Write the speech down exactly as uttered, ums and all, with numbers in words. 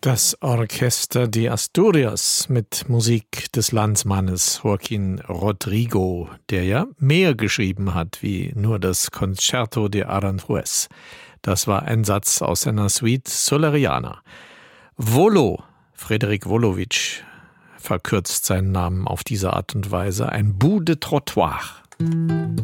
Das Orchester de Asturias mit Musik des Landsmannes Joaquín Rodrigo, der ja mehr geschrieben hat wie nur das Concerto de Aranjuez. Das war ein Satz aus seiner Suite Soleriana. Volo, Frédéric Volowitsch, verkürzt seinen Namen auf diese Art und Weise, ein bout de trottoir.